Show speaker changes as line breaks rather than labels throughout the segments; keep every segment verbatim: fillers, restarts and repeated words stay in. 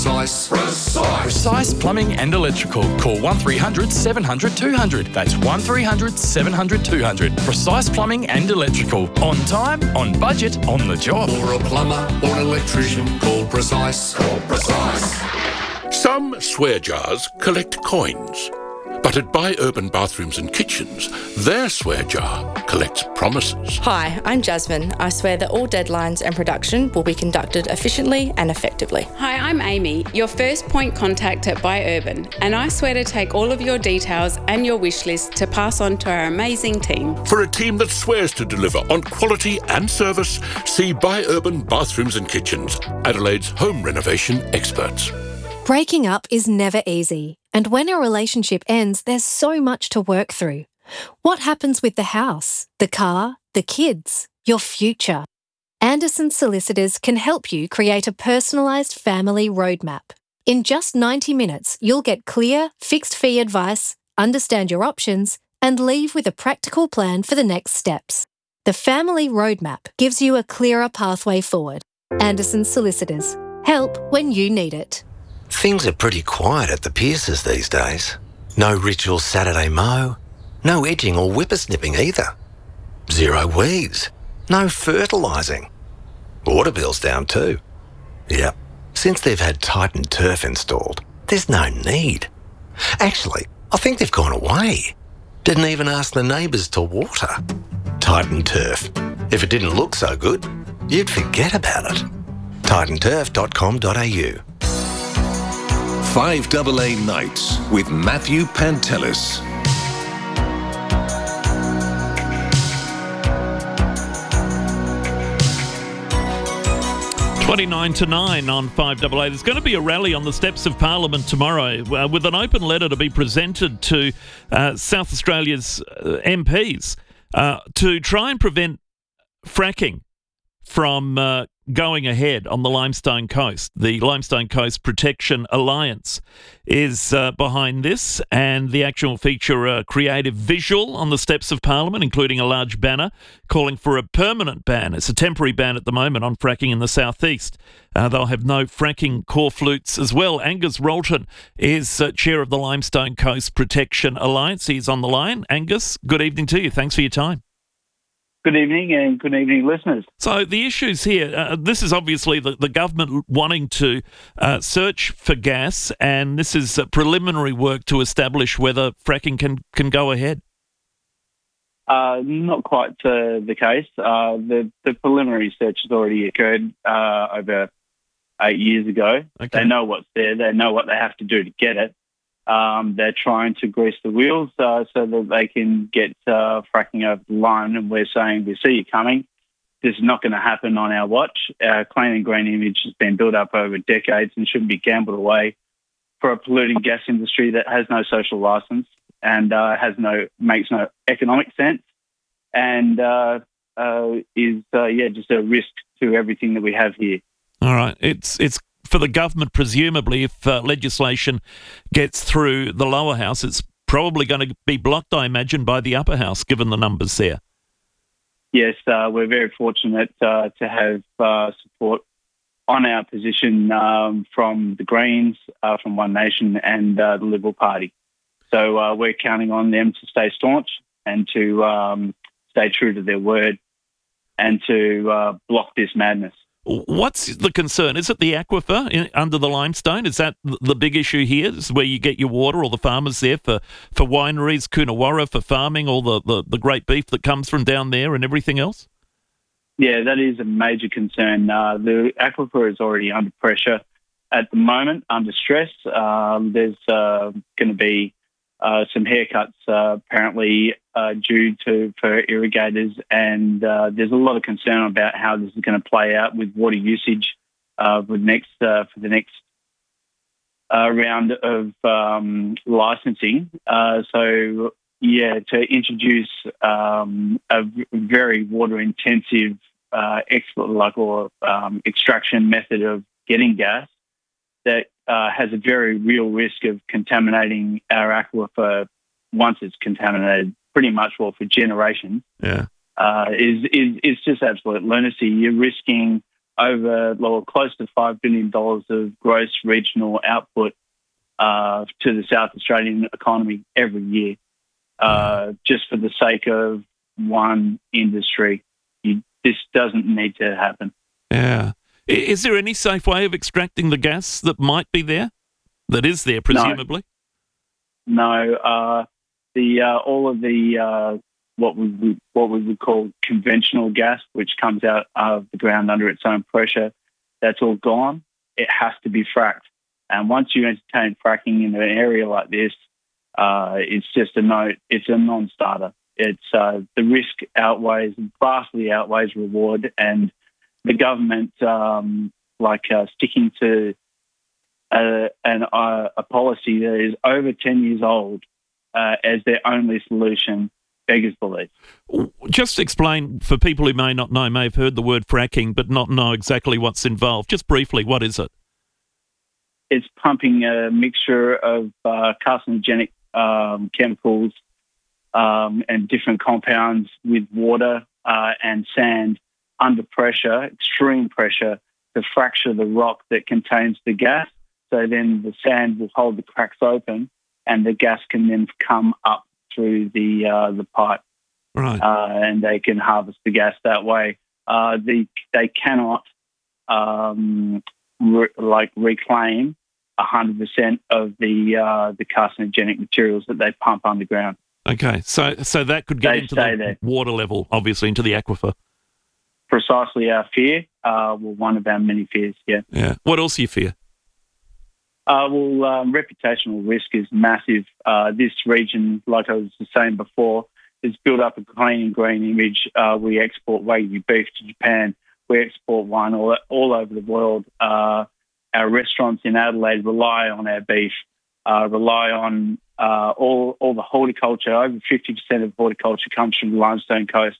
Precise. Precise.
Precise Plumbing and Electrical. Call one three hundred seven hundred two hundred. That's one three hundred seven hundred two hundred. Precise Plumbing and Electrical. On time, on budget, on the job.
For a plumber or an electrician, call Precise. Call Precise.
Some swear jars collect coins. But at Buy Urban Bathrooms and Kitchens, their swear jar collects promises.
Hi, I'm Jasmine. I swear that all deadlines and production will be conducted efficiently and effectively.
Hi, I'm Amy, your first point contact at Buy Urban, and I swear to take all of your details and your wish list to pass on to our amazing team.
For a team that swears to deliver on quality and service, see Buy Urban Bathrooms and Kitchens, Adelaide's home renovation experts.
Breaking up is never easy, and when a relationship ends, there's so much to work through. What happens with the house, the car, the kids, your future? Anderson Solicitors can help you create a personalised family roadmap. In just ninety minutes, you'll get clear, fixed-fee advice, understand your options, and leave with a practical plan for the next steps. The Family Roadmap gives you a clearer pathway forward. Anderson Solicitors. Help when you need it.
Things are pretty quiet at the Pierces these days. No ritual Saturday mow, no edging or whippersnipping either. Zero weeds, no fertilising. Water bill's down too. Yep, since they've had Titan Turf installed, there's no need. Actually, I think they've gone away. Didn't even ask the neighbours to water. Titan Turf. If it didn't look so good, you'd forget about it. titan turf dot com dot a u.
five A A Nights with Matthew Pantelis.
twenty-nine to nine on five A A. There's going to be a rally on the steps of Parliament tomorrow uh, with an open letter to be presented to uh, South Australia's uh, M Ps uh, to try and prevent fracking from uh, going ahead on the Limestone Coast. The Limestone Coast Protection Alliance is uh, behind this, and the action will feature a creative visual on the steps of Parliament, including a large banner calling for a permanent ban. It's a temporary ban at the moment on fracking in the southeast. Uh, they'll have no fracking core flutes as well. Angus Rolton is uh, chair of the Limestone Coast Protection Alliance. He's on the line. Angus, good evening to you. Thanks for your time.
Good evening and good evening, listeners.
So the issues here, uh, this is obviously the, the government wanting to uh, search for gas, and this is uh, preliminary work to establish whether fracking can, can go ahead.
Uh, not quite uh, the case. Uh, the, the preliminary search has already occurred uh, over eight years ago. Okay. They know what's there. They know what they have to do to get it. Um, they're trying to grease the wheels uh, so that they can get uh, fracking over the line, and we're saying, we see you coming. This is not going to happen on our watch. Our clean and green image has been built up over decades and shouldn't be gambled away for a polluting gas industry that has no social licence and uh, has no makes no economic sense and uh, uh, is uh, yeah just a risk to everything that we have here.
All right, it's it's. For the government, presumably, if uh, legislation gets through the lower house, it's probably going to be blocked, I imagine, by the upper house, given the numbers there.
Yes, uh, we're very fortunate uh, to have uh, support on our position um, from the Greens, uh, from One Nation and uh, the Liberal Party. So uh, we're counting on them to stay staunch and to um, stay true to their word and to uh, block this madness.
What's the concern? Is it the aquifer in, under the limestone? Is that the big issue here? This is where you get your water, all the farmers there for, for wineries, Coonawarra for farming, all the, the, the great beef that comes from down there and everything else?
Yeah, that is a major concern. Uh, the aquifer is already under pressure at the moment, under stress. Um, there's uh, going to be uh, some haircuts uh, apparently uh, due to for irrigators, and uh, there's a lot of concern about how this is going to play out with water usage uh, for next uh, for the next uh, round of um, licensing. Uh, so yeah, to introduce um, a very water intensive uh, export like or um, extraction method of getting gas that uh, has a very real risk of contaminating our aquifer once it's contaminated, pretty much well for generations.
Yeah,
uh, is is is just absolute lunacy. You're risking over well, close to five billion dollars of gross regional output uh, to the South Australian economy every year, uh, just for the sake of one industry. You, this doesn't need to happen.
Yeah. I- Is there any safe way of extracting the gas that might be there? That is there, presumably?
No. Uh, the uh, all of the uh, what we would, what we would call conventional gas, which comes out of the ground under its own pressure, that's all gone. It has to be fracked. And once you entertain fracking in an area like this, uh, it's just a no. It's a non-starter. It's uh, the risk outweighs vastly outweighs reward, and the government, um, like uh, sticking to a, an, uh, a policy that is over ten years old uh, as their only solution, beggars belief.
Just explain for people who may not know, may have heard the word fracking, but not know exactly what's involved. Just briefly, what is it?
It's pumping a mixture of uh, carcinogenic um, chemicals um, and different compounds with water uh, and sand under pressure, extreme pressure, to fracture the rock that contains the gas. So then the sand will hold the cracks open and the gas can then come up through the uh, the pipe.
Right.
Uh, and they can harvest the gas that way. Uh, the, they cannot um, re- like reclaim one hundred percent of the uh, the carcinogenic materials that they pump underground.
Okay, so so that could get
They
into
stay
the
there.
water level, obviously, into the aquifer.
Precisely our fear, uh, well, one of our many fears, yeah.
Yeah. What else do you fear?
Uh, well, um, reputational risk is massive. Uh, this region, like I was saying before, has built up a clean and green image. Uh, we export Wagyu beef to Japan. We export wine all, all over the world. Uh, our restaurants in Adelaide rely on our beef, uh, rely on uh, all, all the horticulture. Over fifty percent of horticulture comes from the Limestone Coast.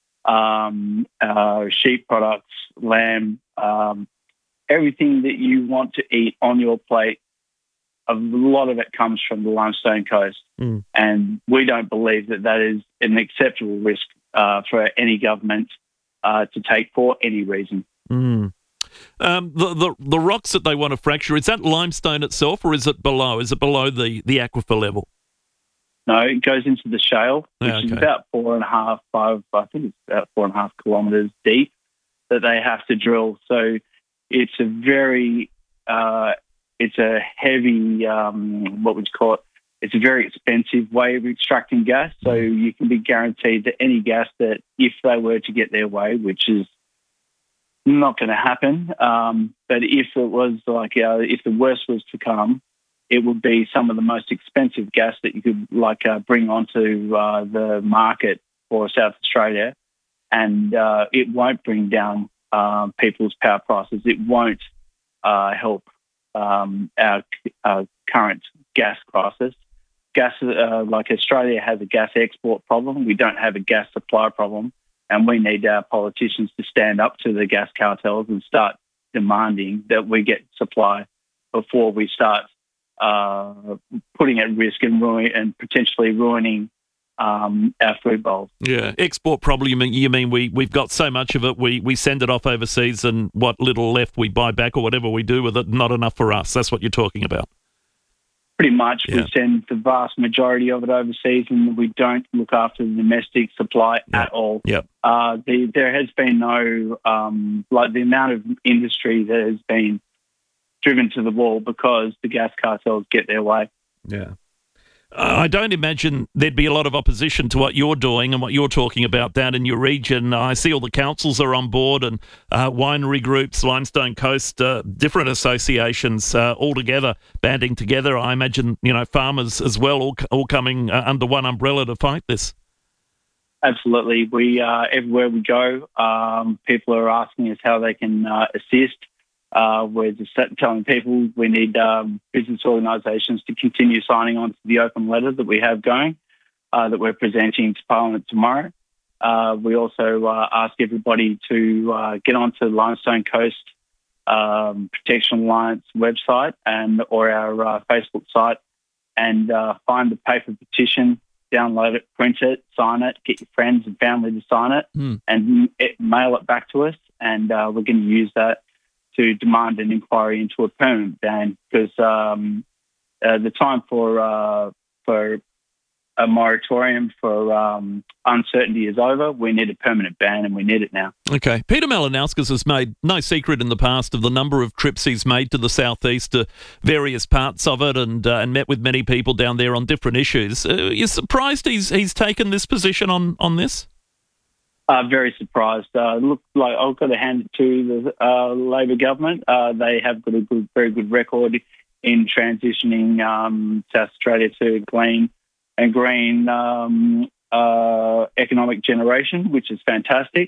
Um, uh, sheep products, lamb, um, everything that you want to eat on your plate, a lot of it comes from the Limestone Coast.
Mm.
And we don't believe that that is an acceptable risk uh, for any government uh, to take for any reason.
Mm. Um, the, the the rocks that they want to fracture, is that limestone itself or is it below? Is it below the, the aquifer level?
No, it goes into the shale, which
Yeah,
is
okay.
about four and a half, five, I think it's about four and a half kilometres deep that they have to drill. So it's a very, uh, it's a heavy, um, what would you call it? It's a very expensive way of extracting gas. So you can be guaranteed that any gas that, if they were to get their way, which is not going to happen, um, but if it was like, uh, if the worst was to come, it would be some of the most expensive gas that you could like uh, bring onto uh, the market for South Australia, and uh, it won't bring down uh, people's power prices. It won't uh, help um, our uh, current gas crisis. Gas, uh, like Australia has a gas export problem. We don't have a gas supply problem, and we need our politicians to stand up to the gas cartels and start demanding that we get supply before we start Uh, putting at risk and ruin and potentially ruining um, our food bowls.
Yeah, export problem. You mean, you mean we we've got so much of it, we we send it off overseas, and what little left we buy back or whatever we do with it, not enough for us. That's what you're talking about.
Pretty much,
Yeah.
we send the vast majority of it overseas, and we don't look after the domestic supply
Yeah.
at all.
Yep.
Uh, the, there has been no um, like the amount of industry that has been driven to the wall because the gas cartels get their way.
Yeah. Uh, I don't imagine there'd be a lot of opposition to what you're doing and what you're talking about down in your region. I see all the councils are on board, and uh, winery groups, Limestone Coast, uh, different associations uh, all together, banding together. I imagine, you know, farmers as well, all, all coming uh, under one umbrella to fight this.
Absolutely. We uh, everywhere we go, um, people are asking us how they can uh, assist. Uh, we're just telling people we need um, business organisations to continue signing on to the open letter that we have going, uh, that we're presenting to Parliament tomorrow. Uh, we also uh, ask everybody to uh, get onto the Limestone Coast um, Protection Alliance website and or our uh, Facebook site and uh, find the paper petition. download it, print it, sign it, get your friends and family to sign it,
Mm.
and it, mail it back to us. And uh, we're going to use that to demand an inquiry into a permanent ban, because um, uh, the time for uh, for a moratorium for um, uncertainty is over. We need a permanent ban, and we need it now.
Okay. Peter Malinauskas has made no secret in the past of the number of trips he's made to the southeast, to various parts of it, and uh, and met with many people down there on different issues. Uh, you're surprised he's he's taken this position on, on this?
Uh, very surprised. Uh, look, like I've got to hand it to the uh, Labor government. Uh, they have got a good, very good record in transitioning um, South Australia to clean and green um, uh, economic generation, which is fantastic.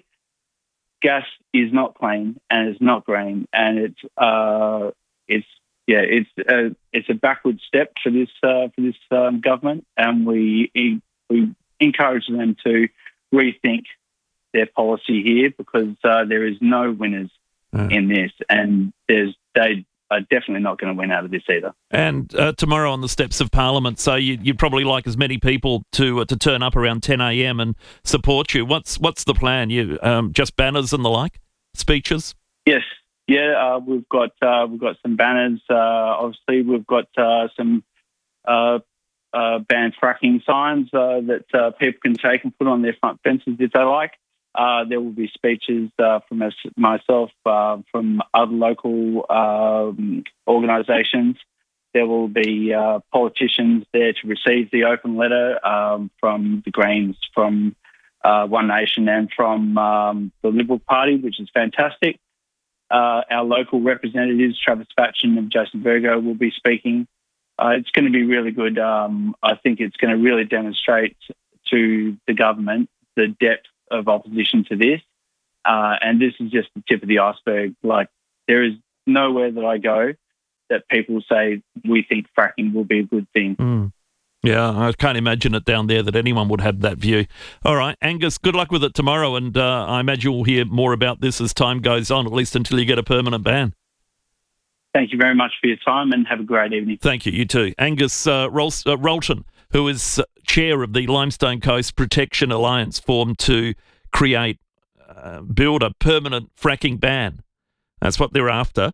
Gas is not clean and it's not green, and it's uh, it's yeah it's a, it's a backward step for this uh, for this um, government, and we we encourage them to rethink their policy here, because uh, there is no winners
Mm.
in this, and there's they are definitely not going to win out of this either.
And uh, tomorrow on the steps of Parliament, so you, you'd probably like as many people to uh, to turn up around ten a.m. and support you. What's what's the plan? You um, just banners and the like, speeches?
Yes, yeah, uh, we've got uh, we've got some banners. Uh, obviously, we've got uh, some uh, uh, ban fracking signs uh, that uh, people can take and put on their front fences if they like. Uh, there will be speeches uh, from us, myself, uh, from other local um, organisations. There will be uh, politicians there to receive the open letter um, from the Greens, from uh, One Nation, and from um, the Liberal Party, which is fantastic. Uh, our local representatives, Travis Fatchin and Jason Virgo, will be speaking. Uh, it's going to be really good. Um, I think it's going to really demonstrate to the government the depth of opposition to this, uh, and this is just the tip of the iceberg. Like, there is nowhere that I go that people say we think fracking will be a good thing.
Mm. Yeah, I can't imagine it down there that anyone would have that view. All right, Angus, good luck with it tomorrow, and uh, I imagine we'll hear more about this as time goes on, at least until you get a permanent ban.
Thank you very much for your time, and have a great evening.
Thank you, you too. Angus uh, Rol- uh, Rolton, who is chair of the Limestone Coast Protection Alliance, formed to create, uh, build a permanent fracking ban. That's what they're after.